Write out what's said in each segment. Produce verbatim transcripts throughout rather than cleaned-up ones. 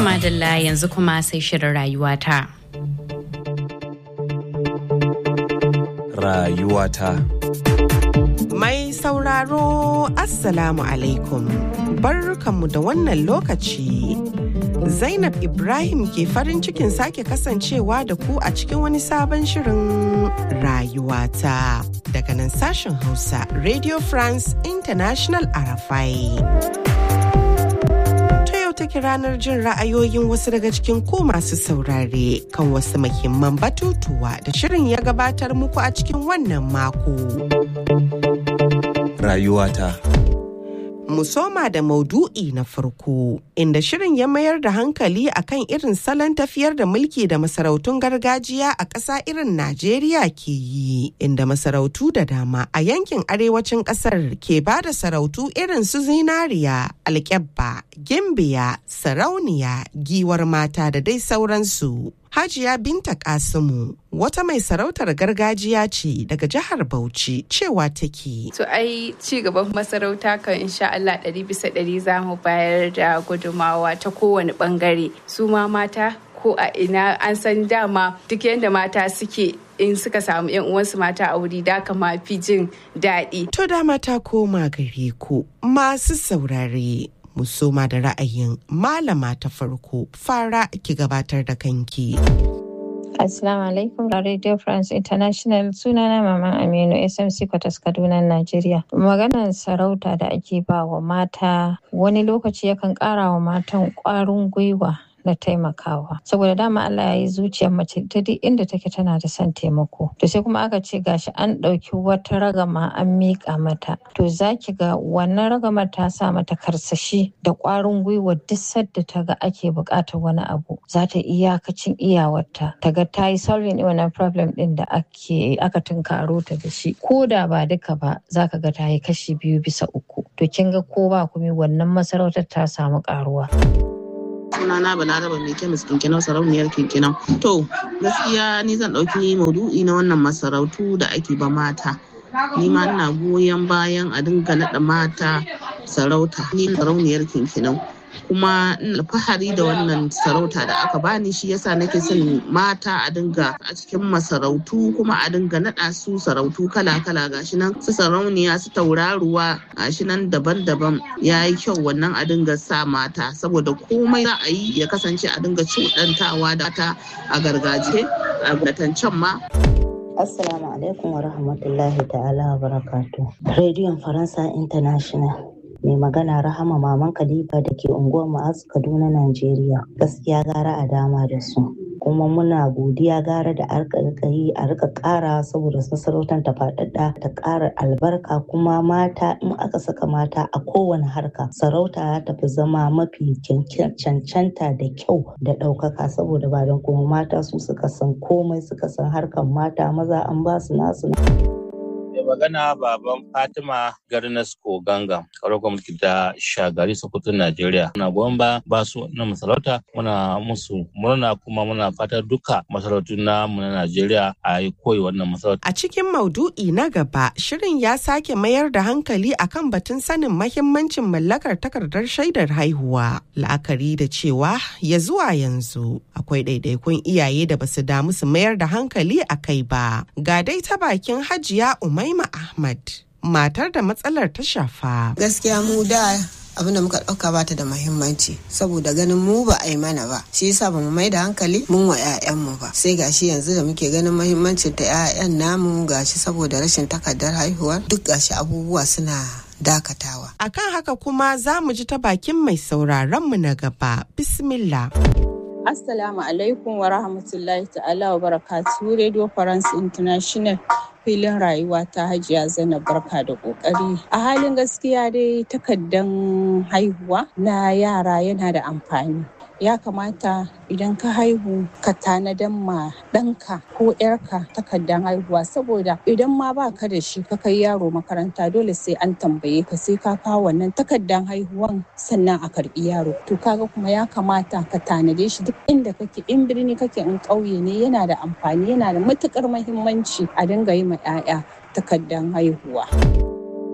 Madalla yanzu kuma sai shirin rayuwata. Rayuwata. Mai sauraro Assalamu alaikum. Barkanmu da wannan lokaci. Zainab Ibrahim ke farin cikin sake kasancewa da ku a cikin wani sabon shirin rayuwata. Daga nan sashen Hausa, Radio France International Arafai. Take ranar jin ra'ayoyin wasu daga cikin ku masu saurare kan wasu muhimman batutuwa da shirin ya gabatar muku a cikin wannan mako. Rayuwata. Mu soma da maudu'i na farko, inda shirin ya mayar da hankali akan irin salon tafiyar da mulki da masarautun gargajiya a ƙasa irin Najeriya ke yi, inda masarautu da dama a yankin arewacin ƙasar ke ba da sarautu irin su zinariya, alƙyabba, gimbiya, sarauniya, giwar mata da dai sauransu. Hajiya Binta Kasimu wata mai sarautar gargajiya ce daga jihar Bauchi cewa take. To ai ci gaban masarauta kan insha Allah ɗari bisa ɗari za mu bayar da gudumawa ta kowane ɓangare. Su ma mata ko a ina an san dama duk yadda mata suke in suka samu yan uwansu mata a wuri da kama fi jin daɗi. To dama ta koma gare ku masu saurare. Mu soma da ra'ayin malama ta farko fara ki gabatar da kanki. Assalamu alaikum Radio France International sunana Maman Aminu S M C Kwatas Kaduna Najeriya. Maganar sarauta da ake ba wa mata wani lokaci yakan ƙara wa matan ƙwarin gwiwa na taimakawa saboda dama Allah ya yi zuciyar mace ta duk inda take tana da son taimako to sai kuma aka ce gashi an ɗauki wata ragama an miƙa mata to zaki ga wannan ragamar ta sa mata karsashi da ƙwarin gwiwa duk sadda ta ga ake buƙatar wani abu za ta iyakacin iyawarta ta ga ta yi solving wannan problem ɗin da ake aka tunkaro ta da shi ko da ba duka ba za ka ga ta yi kashi biyu bisa uku to kin ga ko ba kuma wannan masarautar ta samu ƙaruwa. Sunana Balaraba mai kemis kinkinau sarauniyar kinkinau. To gaskiya ni zan ɗauki maudu'i na wannan masarautu da ake ba mata. Ni ma ina goyon bayan a dinga naɗa mata sarauta. Ni sarauniyar kinkinau. Kuma ina alfahari da wannan sarauta da aka bani shi yasa nake son mata a dinga a cikin masarautu kuma a dinga naɗa su sarautu kala-kala gashi nan su sarauniya su tauraruwa gashi nan daban-daban ya yi kyau wannan a dinga sa mata saboda komai za a yi ya kasance a dinga cuɗantawa da ta a gargajiya a gatancen ma. Assalamu alaikum wa rahmatullahi ta'ala wa barakatuh. Rediyon Faransa International. Mai magana Rahama Maman Khalifa da ke unguwar Ma'az Kaduna, Najeriya. Gaskiya gara a dama da su. Kuma muna godiya gara da arka yi a rika ƙara saboda masarautar ta faɗaɗa ta ƙara albarka kuma mata in aka saka mata a kowane harka sarauta ta fi zama mafi cancanta da kyau da ɗaukaka saboda ba don kuma mata su suka san komai suka san harkar mata maza an ba su nasu. magana baban Fatima Garnasko Ganga, ƙarar gwamnati ta Shagari Sokoto Najeriya. Muna goyon ba ba su na masarauta muna musu murna kuma muna fatar duka masarautu na mu na Najeriya a yi koyi wannan masarauta. A cikin maudu'i na gaba, shirin ya sake mayar da hankali akan batun sanin mahimmancin mallakar takardar shaidar haihuwa. La'akari da cewa ya zuwa yanzu akwai ɗaiɗaikun iyaye da basu damu su mayar da hankali a kai ba. Ga dai ta bakin Hajiya Umai Ahmad, matar da matsalar ta shafa. Gaskiya mu da abinda muka ɗauka bata da muhimmanci saboda ganin mu ba a yi mana ba shi yasa ba mu mai da hankali mun wa 'ya'yanmu ba sai gashi yanzu da muke ganin muhimmancin ta 'ya'yan namu gashi saboda rashin takardar haihuwa duk gashi abubuwa suna dakatawa. Akan haka kuma za mu ji ta bakin mai sauraron mu na gaba. Bismillah. Assalamu alaikum wa rahmatullahi ta'ala wa barakatuhu. Radio France International filin rayuwa ta Hajiya Zainab barka da kokari. A halin gaskiya dai takardan haihuwa na yara yana da amfani. Ya kamata idan ka haihu ka tanadan ma ɗanka ko ‘yarka takardan haihuwa saboda idan ma ba ka da shi ka kai yaro makaranta dole sai an tambaye ka sai ka kawo wannan takardan haihuwan sannan a karɓi yaro. To kaga kuma ya kamata ka tanade shi duk inda kake in birni kake in ƙauye ne yana da amfani yana da matuƙar muhimmanci a dinga yi ma ‘ya'ya takardan haihuwa.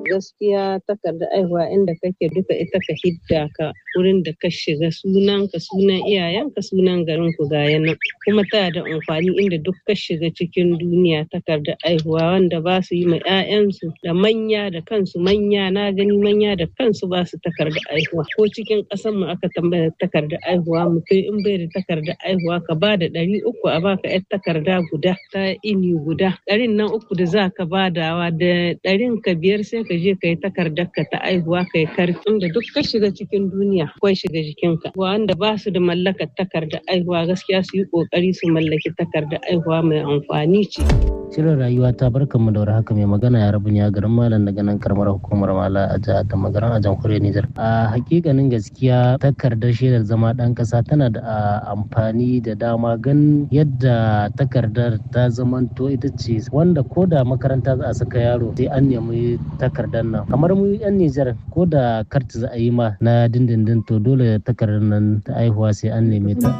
gaskiya takardar aihuwa inda kake duka ita ka hidda ka wurin da ka shiga sunan ka sunan iyayenka sunan garin ku ga yana kuma ta da amfani inda duk ka shiga cikin duniya takardar aihuwa wanda ba su yi ma 'ya'yansu da manya da kansu manya na gani manya da kansu ba su takardar aihuwa ko cikin ƙasar mu aka tambaya takardar aihuwa mutum in bai da takardar aihuwa ka ba da ɗari uku a baka 'yar takarda guda ta ini guda ɗarin nan uku da za ka badawa da ɗarin ka biyar sai ka je ka yi takardar ka ta aihuwa ka yi karfin da duk ka shiga cikin duniya akwai shiga jikinka wanda ba su da mallakar takardar aihuwa gaskiya su yi kokari su mallaki takardar aihuwa mai amfani ce. Shirin rayuwa ta barkan mu da haka mai magana ya rabu ne a garin Malam daga nan karamar hukumar Mala a jihar da magaran a jamhuriyar Nijar. A hakikanin gaskiya takardar shaidar zama ɗan ƙasa tana da amfani da dama gan yadda takardar ta zamanto ita ce wanda ko da makaranta za a saka yaro sai an nemi takardar nan kamar mu yan Nijar ko da karti za a yi ma na dindindin to dole takardar nan ta aihuwa sai an neme ta.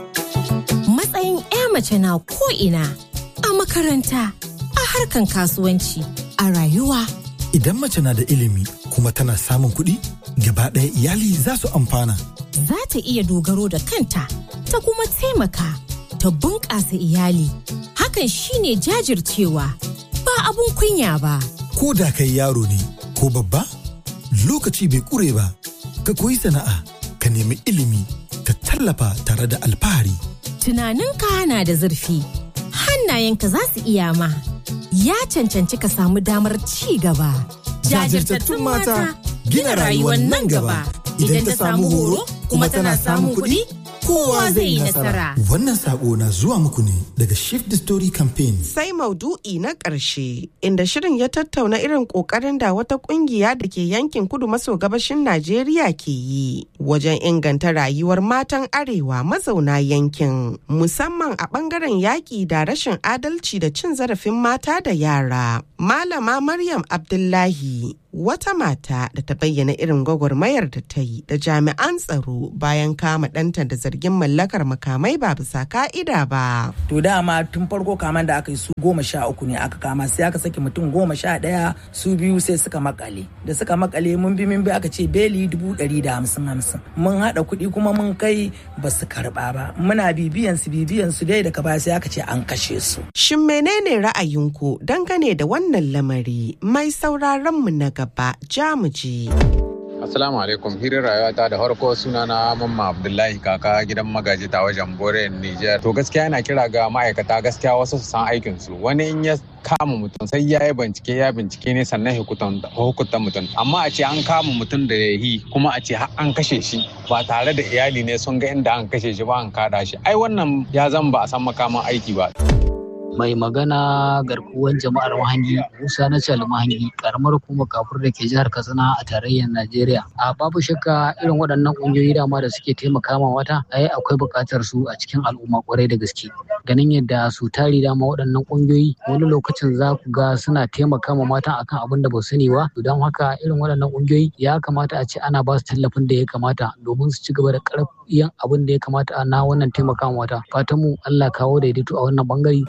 Matsayin 'ya mace na ko ina a makaranta a harkan kasuwanci a rayuwa. Idan mace na da ilimi kuma tana samun kuɗi gaba ɗaya iyali za su amfana. Za ta iya dogaro da kanta ta kuma taimaka ta bunƙasa iyali. Hakan shine jajircewa ba abun kunya ba. Ko da kai yaro ne ko babba lokaci bai ƙure ba ka koyi sana'a ka nemi ilimi ka tallafa tare da alfahari. Tunaninka na da zurfi hannayenka za su iya ma ya cancanci ka samu damar ci gaba. Jajirtattun mata gina rayuwar nan gaba idan ta samu horo kuma tana samun kuɗi kowa zai yi nasara. Wannan sako na zuwa muku ne daga Shift the Story Campaign. Sai maudu'i na ƙarshe inda shirin ya tattauna irin ƙoƙarin da wata ƙungiya da ke yankin kudu maso gabashin Najeriya ke yi wajen inganta rayuwar matan arewa mazauna yankin musamman a ɓangaren yaƙi da rashin adalci da cin zarafin mata da yara. Malama Maryam Abdullahi wata mata da ta bayyana irin gwagwarmayar da ta yi da jami'an tsaro bayan kama ɗanta da zargin mallakar makamai ba bisa ka'ida ba. To dama tun farko kaman da aka yi su goma sha uku ne aka kama sai aka saki mutum goma sha ɗaya su biyu sai suka makale. Da suka makale mun bi mun bi aka ce beli dubu ɗari da hamsin hamsin. Mun haɗa kuɗi kuma mun kai ba su karɓa ba. Muna bibiyan su bibiyan su dai daga baya sai aka ce an kashe su. Shin menene ra'ayinku dangane da wannan lamari? Mai sauraron mu na gaba jamuji. Assalamu alaikum, hirin rayuwata da harko sunana Mamma Abdullahi kaka gidan magaji ta wajen Bore Niger. To gaskiya yana kira ga ma'aikata gaskiya wasu su san aikin su. Wani in ya kama mutum sai ya yi bincike ya bincike ne sannan hukunta mutum. Amma a ce an kama mutum da ya yi kuma a ce an kashe shi ba tare da iyali ne sun ga inda an kashe shi ba an kada shi. Ai wannan ya zan ba a san makaman aiki ba. Mai magana garkuwan jama'ar Mahangi Musa na Cali Mahangi karamar hukumar kafur da ke jihar Katsina a tarayyar Najeriya. A babu shakka irin waɗannan ƙungiyoyi dama da suke taimaka ma wata ai akwai buƙatar su a cikin al'umma ƙwarai da gaske. Ganin yadda su tari dama waɗannan ƙungiyoyi wani lokacin za ku ga suna taimaka ma mata akan abin da ba su sani ba. Don haka irin waɗannan ƙungiyoyi ya kamata a ce ana ba su tallafin da ya kamata domin su ci gaba da ƙarfiyan abin da ya kamata na wannan taimaka ma wata. Fatan mu Allah kawo daidaito a wannan bangare.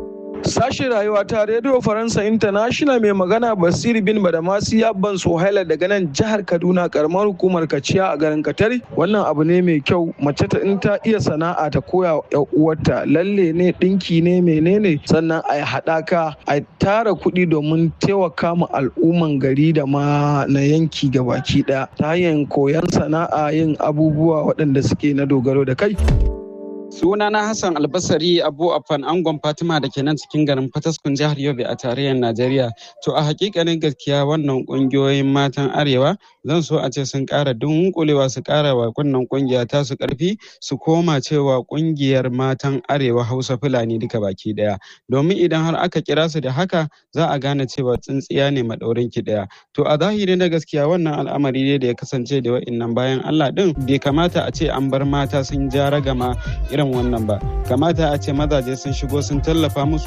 Sashen rayuwa ta Radio Faransa International mai magana Basir bin Badamasi Yabban Sohaila daga nan jihar Kaduna karamar hukumar Kaciya a garin Katari. Wannan abu ne mai kyau mace ta in ta iya sana'a ta koya wa uwarta lalle ne dinki ne menene sannan a yi haɗaka a tara kuɗi domin taimaka ma al'umman gari da ma na yanki gabaki ɗaya ta hanyar koyon sana'a yin abubuwa waɗanda suke na dogaro da kai. Sunana Hassan Albasari Abu Afan Angon Fatima da ke nan cikin garin Fataskun jihar Yobe a tarayyar Najeriya. To a hakikanin gaskiya wannan kungiyoyin matan Arewa zan so a ce sun ƙara dunkulewa su ƙara wa wannan kungiya ta su ƙarfi su koma cewa kungiyar matan Arewa Hausa Fulani duka baki daya. Domin idan har aka kira su da haka za a gane cewa tsintsiya ne madaurin ki daya. To a zahiri na gaskiya wannan al'amari ne da ya kasance da wa'innan bayan Allah din bai kamata a ce an bar mata sun ja ragama irin wannan ba, kamata a ce mazaje sun shigo sun tallafa musu.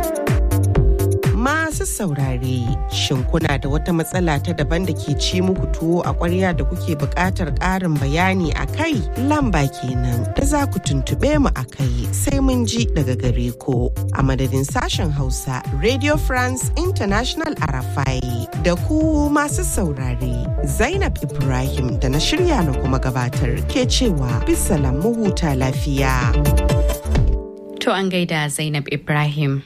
Masu saurare, shin kuna da wata matsala ta daban da ke ci muku tuwo a ƙwarya da kuke buƙatar ƙarin bayani a kai? Lamba kenan da za ku tuntuɓe mu a kai sai mun ji daga gare ku. A madadin sashen Hausa, Radio France International Arafai, Da ku masu saurare, Zainab Ibrahim da na shirya na kuma gabatar ke cewa bisalam mu huta lafiya. To an gaida Zainab Ibrahim.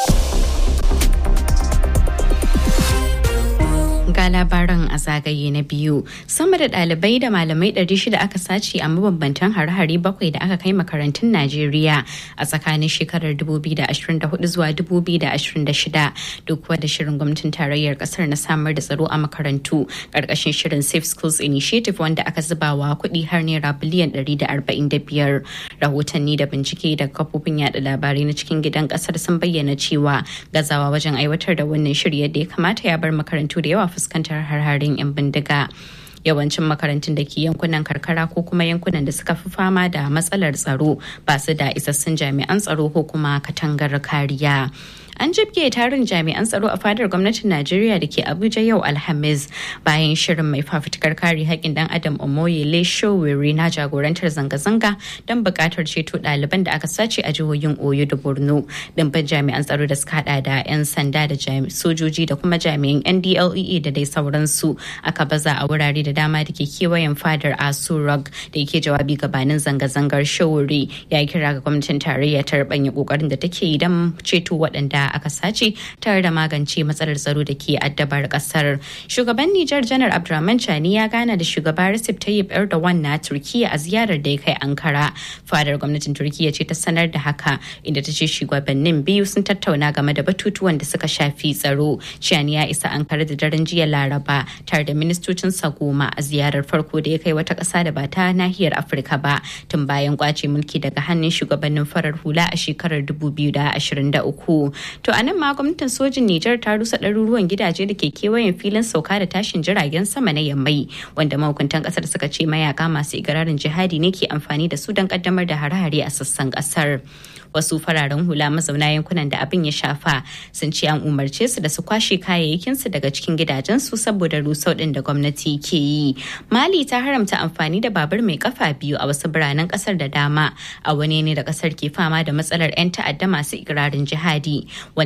Ga labaran a zagaye na biyu, sama da ɗalibai da malamai ɗari shida aka sace a mabambantan hare-hare bakwai da aka kai makarantun Najeriya a tsakanin shekarar dubu biyu da ashirin da hudu zuwa dubu biyu da ashirin da shida, duk da shirin gwamnatin tarayyar kasar na samar da tsaro a makarantu ƙarƙashin shirin Safe Schools Initiative wanda aka zubawa kuɗi har naira biliyan ɗari da arba'in da biyar. Rahotanni da bincike daga kafofin yada labarai na cikin gidan kasar sun bayyana cewa gazawa wajen aiwatar da wannan shiri yadda ya kamata ya bar makarantu da yawa fuskantar harharin 'yan bindiga. Yawancin makarantun da ke yankunan karkara ko kuma yankunan da suka fi fama da matsalar tsaro ba su da isassun jami'an tsaro ko kuma katangar kariya. An jibge tarin jami'an tsaro a fadar gwamnatin Najeriya da ke Abuja yau Alhamis bayan shirin mai fafutukar kare haƙƙin dan Adam Omoyele Sowore na jagorantar zanga-zanga don buƙatar ceto ɗaliban da aka sace a jihohin Oyo da Borno. Dimbin jami'an tsaro da suka hada da 'yan sanda da sojoji da kuma jami'an N D L E A da dai sauransu aka baza a wurare da dama da ke kewayen fadar Aso Rock. Da yake jawabi gabanin zanga-zangar, Sowore ya kira ga gwamnatin tarayya ta rabanya kokarin da take yi don ceto waɗanda aka sace tare da magance matsalar tsaro da ke addabar kasar. Shugaban Nijar Janar Abdurrahman Chani ya gana da shugaba Recep Tayyip Erdogan na Turkiya a ziyarar da ya kai Ankara. Fadar gwamnatin Turkiya ce ta sanar da haka, inda ta ce shugabannin biyu sun tattauna game da batutuwan da suka shafi tsaro. Chani ya isa Ankara da daren jiya Laraba tare da ministocin sa goma a ziyarar farko da ya kai wata ƙasa da ba ta nahiyar Afirka ba tun bayan kwace mulki daga hannun shugabannin farar hula a shekarar dubu biyu da ashirin da uku. To a nan ma gwamnatin sojin Nijar ta rusa ɗaruruwan gidaje da ke kewayen filin sauka da tashin jiragen sama na Yammai, wanda mahukuntan ƙasar suka ce mayaka masu igirarin jihadi ne ke amfani da su don ƙaddamar da hare-hare a sassan ƙasar. Wasu fararen hula mazauna yankunan da abin ya shafa sun ce an umarce su da su kwashe kayayyakinsu daga cikin gidajensu saboda rusau ɗin da gwamnati ke yi. Mali ta haramta amfani da babur mai kafa biyu a wasu biranen ƙasar da dama a wani ne da ƙasar ke fama da matsalar 'yan ta'adda masu igirarin jihadi.